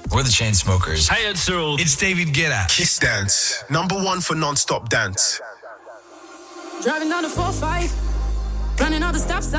We're the Chainsmokers. Hey, it's Cyril. It's David Guetta. Kiss Dance, #1 for non-stop dance. Driving down the 4-5, running all the stop signs.